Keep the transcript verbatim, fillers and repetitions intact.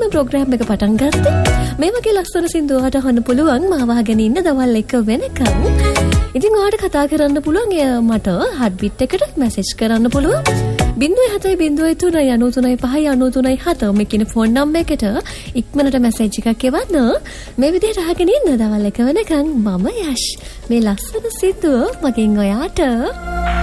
තමයි ප්‍රෝග්‍රෑම් එක පටන් ගත්තේ. මේ වගේ ලස්සන සින්දු අහට අහන්න පුළුවන් මාව අහගෙන ඉන්න දවල් එක වෙනකන්. ඉතින් ඔයාලට කතා කරන්න පුළුවන් මට හට් බීට් එකට මැසේජ් කරන්න පුළුවන්. බිංදුව හතයි බිංදුව තුනයි අනූ තුනයි පහයි අනූ තුනයි හත මේ කියන ෆෝන් නම්බර් එකට ඉක්මනට මැසේජ් එකක් එවන්න. මේ විදිහට අහගෙන ඉන්න දවල් එක වෙනකන් මම යෂ් මේ ලස්සන සින්දුව මගෙන් ඔයාට